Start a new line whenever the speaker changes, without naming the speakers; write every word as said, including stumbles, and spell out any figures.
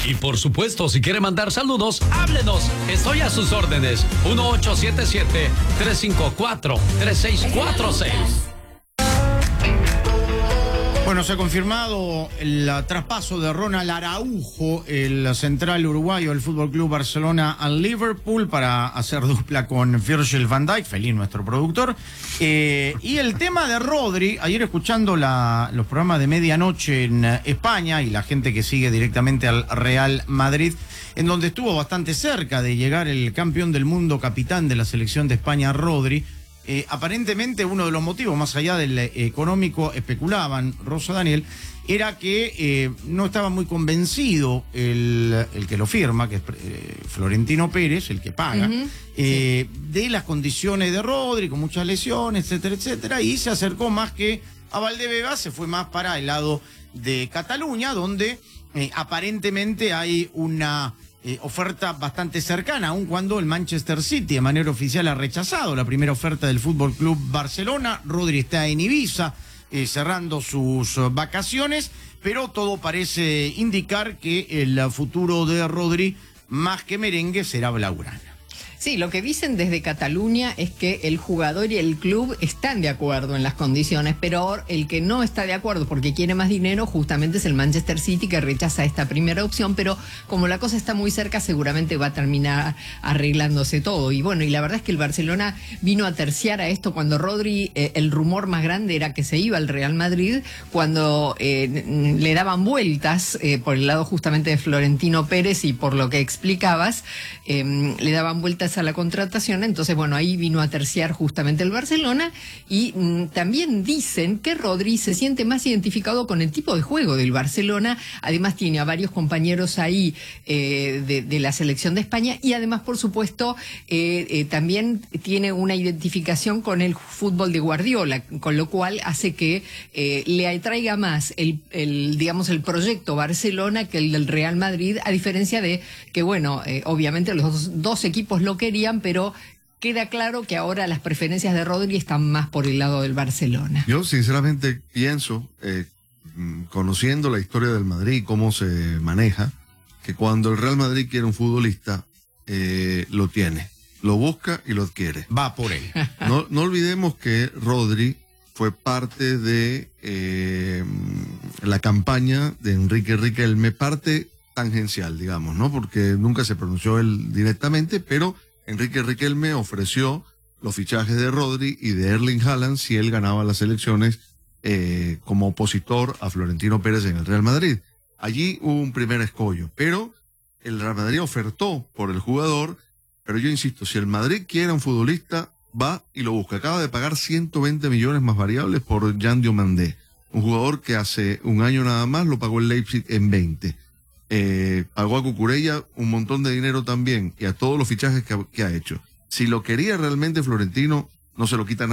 Y por supuesto, si quiere mandar saludos, háblenos. Estoy a sus órdenes. uno ocho siete siete, tres cinco cuatro, tres seis cuatro seis.
Bueno, se ha confirmado el traspaso de Ronald Araujo, el central uruguayo del Fútbol Club Barcelona al Liverpool, para hacer dupla con Virgil van Dijk, feliz nuestro productor. Eh, y el tema de Rodri, ayer escuchando la, los programas de medianoche en España y la gente que sigue directamente al Real Madrid, en donde estuvo bastante cerca de llegar el campeón del mundo, capitán de la selección de España, Rodri. Eh, aparentemente uno de los motivos, más allá del eh, económico, especulaban, Rosa Daniel, era que eh, no estaba muy convencido el, el que lo firma, que es eh, Florentino Pérez, el que paga, uh-huh. eh, sí. de las condiciones de Rodri, con muchas lesiones, etcétera, etcétera, y se acercó más que a Valdebebas, se fue más para el lado de Cataluña, donde eh, aparentemente hay una... Eh, oferta bastante cercana, aun cuando el Manchester City de manera oficial ha rechazado la primera oferta del Fútbol Club Barcelona. Rodri está en Ibiza eh, cerrando sus uh, vacaciones, pero todo parece indicar que el uh, futuro de Rodri, más que merengue, será blaugrana.
Sí, lo que dicen desde Cataluña es que el jugador y el club están de acuerdo en las condiciones, pero el que no está de acuerdo porque quiere más dinero justamente es el Manchester City, que rechaza esta primera opción, pero como la cosa está muy cerca seguramente va a terminar arreglándose todo. Y bueno, y la verdad es que el Barcelona vino a terciar a esto cuando Rodri, eh, el rumor más grande era que se iba al Real Madrid, cuando eh, le daban vueltas eh, por el lado justamente de Florentino Pérez y por lo que explicabas, eh, le daban vueltas a la contratación. Entonces bueno, ahí vino a terciar justamente el Barcelona y mm, también dicen que Rodri se siente más identificado con el tipo de juego del Barcelona. Además tiene a varios compañeros ahí eh, de, de la selección de España y además por supuesto eh, eh, también tiene una identificación con el fútbol de Guardiola, con lo cual hace que eh, le atraiga más el, el digamos el proyecto Barcelona que el del Real Madrid, a diferencia de que bueno, eh, obviamente los dos, dos equipos lo querían, pero queda claro que ahora las preferencias de Rodri están más por el lado del Barcelona.
Yo sinceramente pienso, eh, conociendo la historia del Madrid, cómo se maneja, que cuando el Real Madrid quiere un futbolista, eh, lo tiene, lo busca y lo adquiere.
Va por él.
No, no olvidemos que Rodri fue parte de eh, la campaña de Enrique Riquelme, parte tangencial, digamos, ¿no? Porque nunca se pronunció él directamente, pero Enrique Riquelme ofreció los fichajes de Rodri y de Erling Haaland si él ganaba las elecciones eh, como opositor a Florentino Pérez en el Real Madrid. Allí hubo un primer escollo, pero el Real Madrid ofertó por el jugador, pero yo insisto, si el Madrid quiere un futbolista, va y lo busca. Acaba de pagar ciento veinte millones más variables por Jan Diomandé, un jugador que hace un año nada más lo pagó el Leipzig en veinte. Eh, pagó a Cucurella un montón de dinero también y a todos los fichajes que, que ha hecho. Si lo quería realmente Florentino, no se lo quita nada.